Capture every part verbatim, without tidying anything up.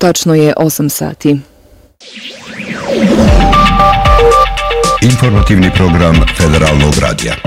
Tačno je osam sati. Informativni program Federalnog radija.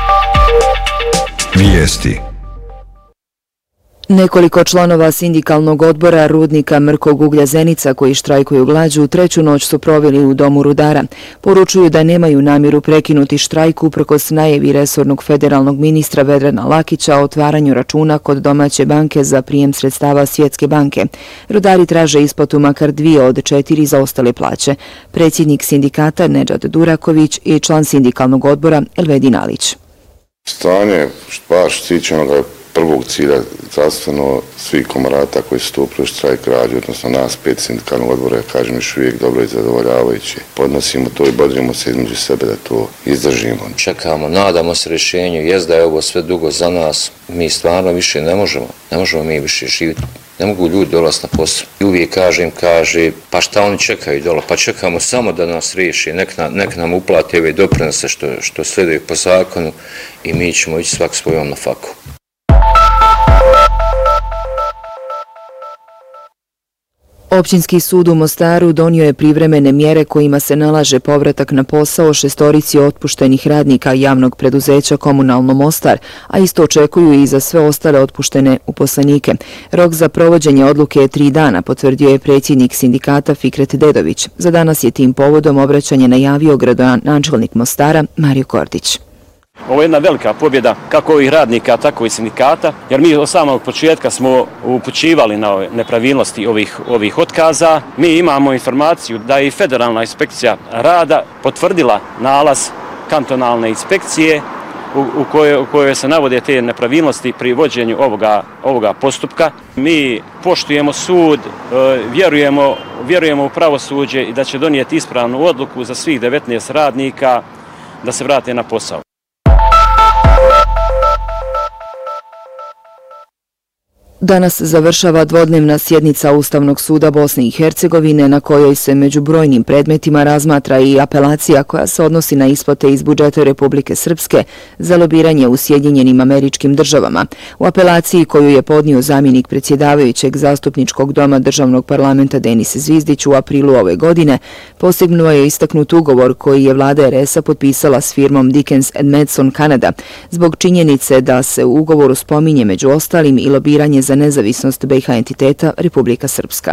Vijesti. Nekoliko članova sindikalnog odbora rudnika Mrkog uglja Zenica koji štrajkuju glađu treću noć su proveli u domu rudara. Poručuju da nemaju namjeru prekinuti štrajk uprkos najavi resornog federalnog ministra Vedrana Lakića o otvaranju računa kod domaće banke za prijem sredstava Svjetske banke. Rudari traže isplatu makar dvije od četiri zaostale plaće. Predsjednik sindikata Nedžad Duraković i član sindikalnog odbora Elvedin Alić. Stanje baš stičeno ga prvog cilja zdravstveno svih komorata koji su stupili u štrajk građu, odnosno nas pet sindikalnog odbora, kažem još uvijek dobro i zadovoljavajuće. Podnosimo to i bodrimo se između sebe da to izdržimo. Čekamo, nadamo se rješenju, jest da je ovo sve dugo za nas, mi stvarno više ne možemo, ne možemo mi više živjeti. Ne mogu ljudi dolaziti na posao. I uvijek kažem, kaže, pa šta oni čekaju dole, pa čekamo samo da nas riješi, nek, na, nek nam uplati ove doprinose što, što sleduje po zakonu i mi ćemo ići svak svojom na faku. Općinski sud u Mostaru donio je privremene mjere kojima se nalaže povratak na posao šestorici otpuštenih radnika javnog preduzeća Komunalno Mostar, a isto očekuju i za sve ostale otpuštene uposlenike. Rok za provođenje odluke je tri dana, potvrdio je predsjednik sindikata Fikret Dedović. Za danas je tim povodom obraćanje najavio gradonačelnik Mostara Mario Kordić. Ovo je jedna velika pobjeda kako ovih radnika, tako i sindikata, jer mi od samog početka smo upućivali na nepravilnosti ovih, ovih otkaza. Mi imamo informaciju da je i Federalna inspekcija rada potvrdila nalaz kantonalne inspekcije u, u, kojoj, u kojoj se navode te nepravilnosti pri vođenju ovoga, ovoga postupka. Mi poštujemo sud, vjerujemo, vjerujemo u pravosuđe i da će donijeti ispravnu odluku za svih devetnaest radnika da se vrate na posao. Danas završava dvodnevna sjednica Ustavnog suda Bosne i Hercegovine na kojoj se među brojnim predmetima razmatra i apelacija koja se odnosi na isplate iz budžeta Republike Srpske za lobiranje u Sjedinjenim Američkim Državama. U apelaciji koju je podnio zamjenik predsjedavajućeg zastupničkog doma državnog parlamenta Denis Zvizdić u aprilu ove godine postignuo je istaknut ugovor koji je vlada er es a potpisala s firmom Dickens and Madson Kanada zbog činjenice da se u ugovoru spominje među ostalim i lobiranje za nezavisnost be i ha entiteta Republika Srpska.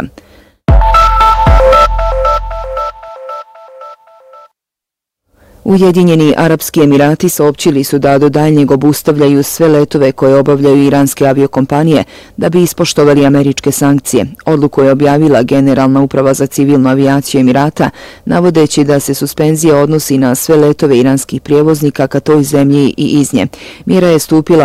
Ujedinjeni Arapski Emirati saopćili su da do daljnjeg obustavljaju sve letove koje obavljaju iranske aviokompanije da bi ispoštovali američke sankcije. Odluku je objavila Generalna uprava za civilnu avijaciju Emirata, navodeći da se suspenzija odnosi na sve letove iranskih prijevoznika ka toj zemlji i iz nje. Mjera je stupila